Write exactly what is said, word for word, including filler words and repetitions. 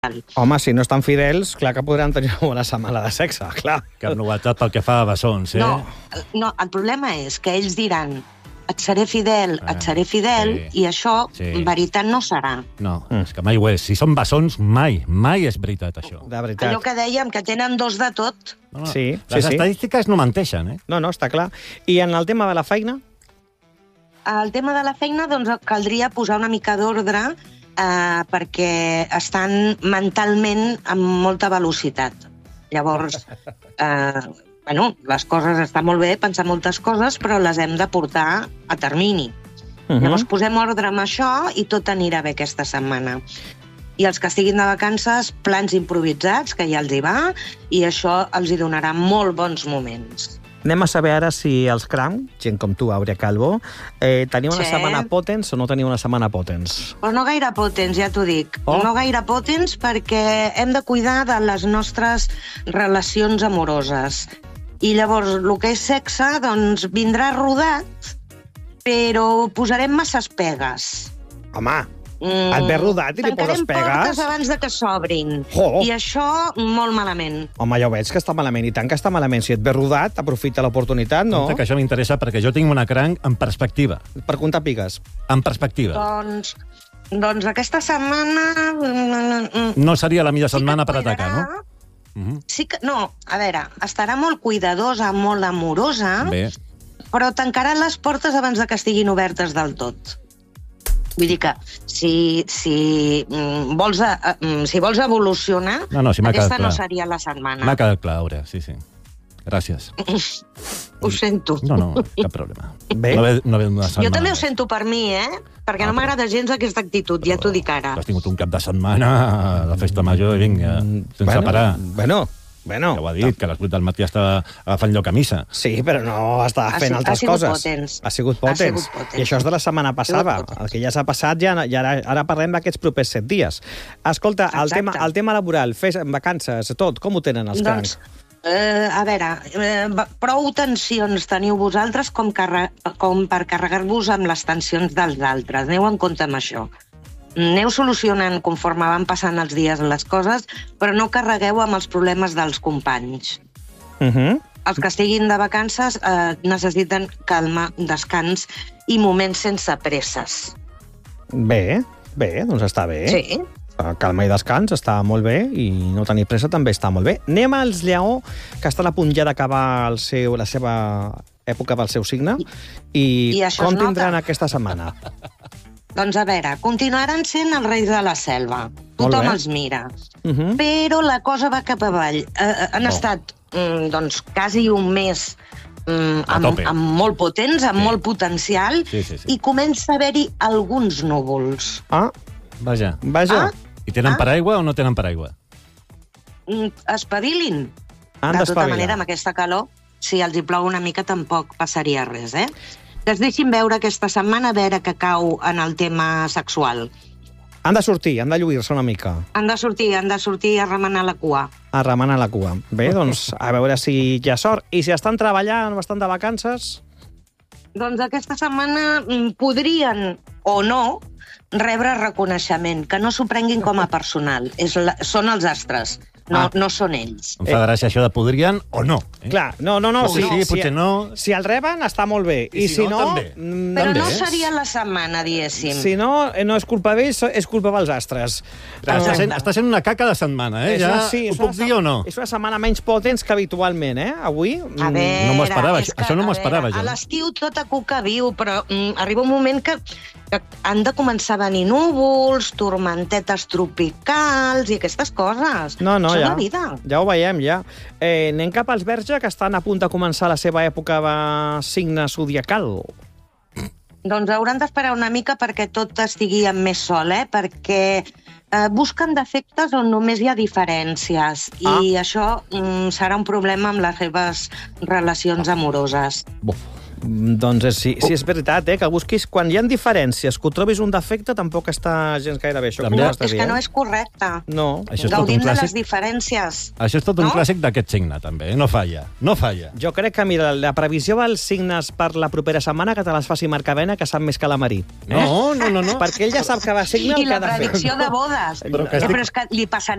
Home, si no estan fidels, clar que podran tenir una bona setmana de sexe, clar. Cap novetat pel que fa a bessons, eh? No, no, el problema és que ells diran et seré fidel, Ah, et seré fidel, sí. i això, Sí. en veritat, no serà. No, és que mai ho és. Si són bessons, mai, mai és veritat, això. De veritat. Allò que dèiem, que tenen dos de tot. No, no. Sí, sí, Les sí. estadístiques no menteixen, eh? No, no, està clar. I en el tema de la feina? El tema de la feina, doncs, caldria posar una mica d'ordre eh, perquè estan mentalment amb molta velocitat. Llavors, eh, bueno, les coses estan molt bé, pensar moltes coses, però les hem de portar a termini. Uh -huh. Llavors posem ordre amb això i tot anirà bé aquesta setmana. I els que estiguin de vacances, plans improvisats, que ja els hi va, i això els hi donarà molt bons moments. Anem a saber ara si els Cranc, gent com tu, Àurea Calvo, eh, teniu una Sí. setmana potents o no teniu una setmana potents? Però no gaire potents, ja t'ho dic. Oh. No gaire potents perquè hem de cuidar de les nostres relacions amoroses. I llavors, el que és sexe, doncs, vindrà rodat, però posarem masses pegues. Home, Mm, et ve rodat i li poses tancarem portes pegues? abans de que s'obrin. Oh. I això, molt malament. Home, ja ho veig que està malament, i tant que està malament. Si et ve rodat, aprofita l'oportunitat, no? Compte que això m'interessa perquè jo tinc una cranc en perspectiva. Per comptar pigues. En perspectiva. Doncs, doncs aquesta setmana... mm, No seria la millor sí que setmana per cuidarà. atacar, no? Uh -huh. Sí que, no, a veure, estarà molt cuidadosa, molt amorosa, Bé. però tancarà les portes abans de que estiguin obertes del tot. Vull dir que si, si, mm, vols, a, mm, si vols evolucionar, No, no, si m'ha quedat aquesta no clar. seria la M'ha setmana. quedat clar, Àurea, sí, sí. Gràcies. Ho sento. No, no, cap problema. Bé. No ve, no ve una setmana. Jo també ho sento per mi, eh? Perquè Ah, no però- m'agrada gens aquesta actitud, ja t'ho dic ara. Has tingut un cap de setmana a la festa major i vinga, sense bueno, parar. Bueno, bueno. Ja ho ha dit, que a les vuit del matí estava agafant lloc a missa. Sí, però no està Ha fent si- ha altres sigut coses. potents. Ha sigut Ha potents. sigut potents. I això és de la setmana passada. sigut potents. El que ja s'ha passat, ja, ja ara, ara parlem d'aquests propers set dies. Escolta, el Exacte. tema, el tema laboral, fes vacances, tot, com ho tenen els Doncs, crancs? eh, a veure, eh, va- prou tensions teniu vosaltres com, carre com per carregar-vos amb les tensions dels altres. Aneu en compte amb això. Aneu solucionant conforme van passant els dies les coses, però no carregueu amb els problemes dels companys. Uh -huh. Els que estiguin de vacances eh, necessiten calma, descans i moments sense presses. Bé, bé, doncs està bé. Sí. Calma i descans està molt bé, i no tenir pressa també està molt bé. Anem als Lleó, que estan a punt ja d'acabar el seu, la seva època del seu signe, i, I això com es nota. tindran aquesta setmana? Doncs a veure, continuaran sent els reis de la selva. Molt Tothom bé. els mira. Uh -huh. Però la cosa va cap avall. Eh, eh, han Oh. estat, mm, doncs, quasi un mes mm, A amb, tope. amb molt potents, amb Sí. molt potencial, Sí, sí, sí. i comença a haver-hi alguns núvols. Ah, Vaja. vaja, Ah. I tenen Ah. paraigua o no tenen paraigua? Mm, espavilin. han De tota d'espavilar. manera, amb aquesta calor, si els hi plou una mica, tampoc passaria res, eh? Que es deixin veure aquesta setmana, a veure què cau en el tema sexual. Han de sortir, han de lluir-se una mica, Han de sortir, han de sortir a remenar la cua. a remenar la cua. Bé, doncs, a veure si hi ha sort. I si estan treballant o estan de vacances? Doncs aquesta setmana mm, podrien, o no, rebre reconeixement, que no s'ho prenguin com a personal. És la, són els astres, no, Ah. no són ells. Em fa gràcia això de podrien o no. Eh? Clar, no, no, no. Potser sí, potser no. Si el reben, està molt bé. I, I si si no, no, també. mm, Però també, no eh? seria la setmana, diguéssim. si no, eh, no és culpa d'ells, és culpa dels astres. Està Eh, sent, està sent una caca de setmana, eh? és Ja una- sí, ho és una puc dir o no? És una setmana menys potents que habitualment, eh? Avui. A mm, veure, no m'ho esperava, és això no m'ho a veure, esperava, jo. A l'estiu tota cuca viu, però mm, arriba un moment que, que han de començar a venir núvols, tormentetes tropicals i aquestes coses. No, no, Això és ja. la vida. Ja ho veiem, ja. Eh, anem cap als Verge, que estan a punt de començar la seva època de signe zodiacal. Doncs hauran d'esperar una mica perquè tot estigui amb més sol, eh? Perquè eh, busquen defectes on només hi ha diferències. Ah. I això mm, serà un problema amb les seves relacions amoroses. Buf. Doncs és, sí, sí, és veritat, eh, que busquis... Quan hi ha diferències, que ho trobis un defecte, tampoc està gens gaire bé. Això no, és que no és correcte. No. Això és tot un Gaudim de clàssic. les diferències. Això és tot un No? clàssic d'aquest signe, també. No falla, no falla. Jo crec que, mira, la previsió dels signes per la propera setmana que te les faci Marcavena, que sap més que la Marí. Eh? No, no, no, no. Perquè ell ja sap que va signar I el que la ha de fer. predicció de bodes. Però Però, que estic- però és que li passaré